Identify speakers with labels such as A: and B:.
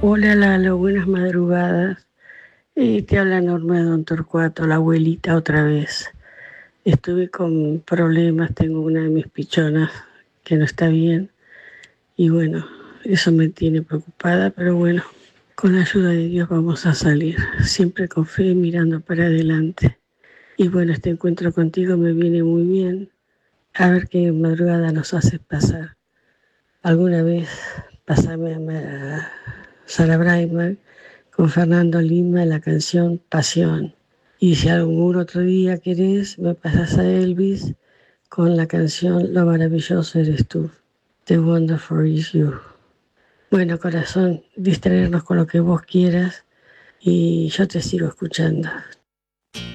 A: Hola Lalo, buenas madrugadas. Te habla Norma de Don Torcuato, la abuelita otra vez. Estuve con problemas, tengo una de mis pichonas que no está bien y bueno, eso me tiene preocupada, pero bueno, con la ayuda de Dios vamos a salir, siempre con fe, mirando para adelante. Y bueno, este encuentro contigo me viene muy bien, a ver qué madrugada nos haces pasar. Alguna vez pasame a Sara Brightman con Fernando Lima la canción Pasión. Y si algún otro día querés, me pasas a Elvis con la canción Lo maravilloso eres tú. The Wonderful is You. Bueno, corazón, distraernos con lo que vos quieras y yo te sigo escuchando.